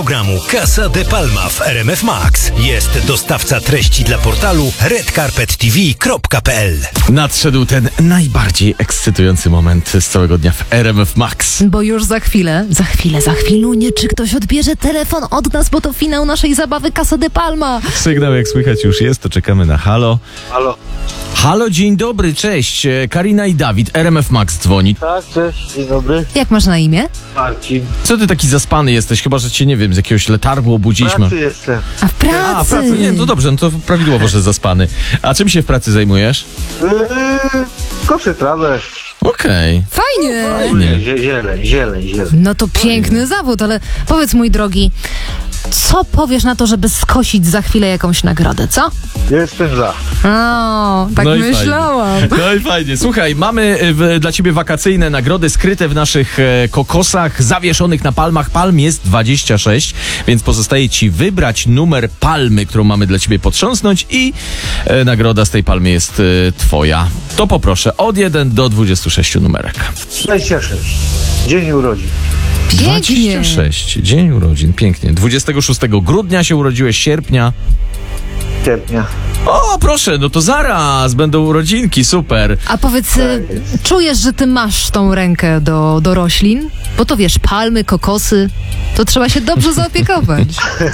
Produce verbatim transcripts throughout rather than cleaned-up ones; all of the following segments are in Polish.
Programu Casa de Palma w R M F Max. Jest dostawca treści dla portalu red carpet t v kropka p l. Nadszedł ten najbardziej ekscytujący moment z całego dnia w R M F Max. Bo już za chwilę, za chwilę, za chwilunie, czy ktoś odbierze telefon od nas, bo to finał naszej zabawy Casa de Palma. Sygnał, jak słychać, już jest, to czekamy na halo. Halo. Halo, dzień dobry, cześć. Karina i Dawid, R M F Max dzwoni. Tak, cześć, dzień dobry. Jak masz na imię? Marcin. Co ty taki zaspany jesteś? Chyba, że cię, nie wiem, z jakiegoś letargu obudziliśmy. Pracy jestem. A w pracy. A, w pracy, nie, to dobrze, no to prawidłowo, że zaspany. A czym się w pracy zajmujesz? Yy, koszę trawę. Okej. Fajnie. Nie. Zie- Zieleń, zieleń, zieleń. No to piękny zawód, ale powiedz, mój drogi, co powiesz na to, żeby skosić za chwilę jakąś nagrodę, co? Jestem za. O, tak No i myślałam. Fajnie. No i fajnie. Słuchaj, mamy w, dla ciebie wakacyjne nagrody skryte w naszych e, kokosach zawieszonych na palmach. Palm jest dwadzieścia sześć, więc pozostaje ci wybrać numer palmy, którą mamy dla ciebie potrząsnąć i e, nagroda z tej palmy jest e, twoja. To poproszę od jeden do dwudziestu sześciu numerek. dwadzieścia sześć. Dzień urodzin. Pięknie. dwadzieścia sześć. Dzień urodzin. Pięknie. dwudziestego szóstego grudnia się urodziłeś, sierpnia. Sierpnia. O, proszę, no to zaraz będą urodzinki, super. A powiedz, y, czujesz, że ty masz tą rękę do, do roślin? Bo to wiesz, palmy, kokosy, to trzeba się dobrze zaopiekować.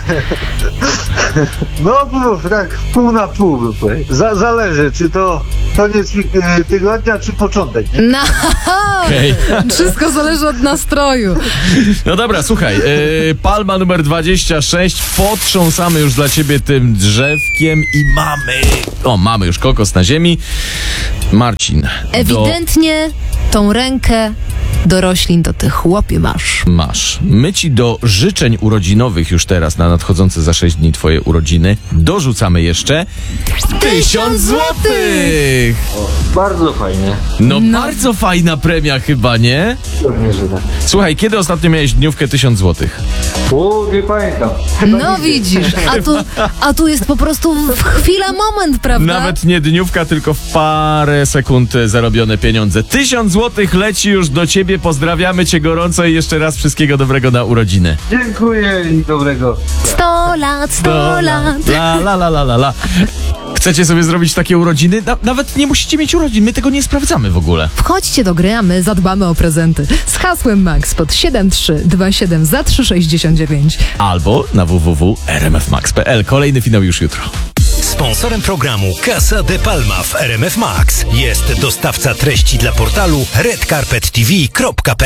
No, bo tak pół na pół bym powiedział. Za, zależy, czy to koniec e, tygodnia, czy początek. Nie? No, Okej. wszystko zależy od nastroju. No dobra, słuchaj, yy, palma numer dwadzieścia sześć, potrząsamy już dla ciebie tym drzewkiem i mamy, o, mamy już kokos na ziemi. Marcin, do, Ewidentnie tą rękę do roślin to ty, chłopie, masz. masz. My ci do życzeń urodzinowych już teraz na nadchodzące za sześć dni twoje urodziny dorzucamy jeszcze tysiąc złotych! Bardzo fajnie. No, bardzo fajna premia chyba, nie? Pewnie, że tak. Słuchaj, kiedy ostatnio miałeś dniówkę tysiąc złotych? O, nie pamiętam. No widzisz, a tu, a tu jest po prostu w chwilę moment, prawda? Nawet nie dniówka, tylko w parę sekund zarobione pieniądze. Tysiąc złotych leci już do ciebie, pozdrawiamy cię gorąco i jeszcze raz wszystkiego dobrego na urodziny. Dziękuję i dobrego. Sto lat, sto lat. La la la la la la. Chcecie sobie zrobić takie urodziny? Na, nawet nie musicie mieć urodzin, my tego nie sprawdzamy w ogóle. Wchodźcie do gry, a my zadbamy o prezenty. Z hasłem MAX pod siedem trzy dwa siedem za trzy sześćdziesiąt dziewięć. Albo na w w w kropka r m f max kropka p l. Kolejny finał już jutro. Sponsorem programu Casa de Palma w R M F Max jest dostawca treści dla portalu red carpet t v kropka p l.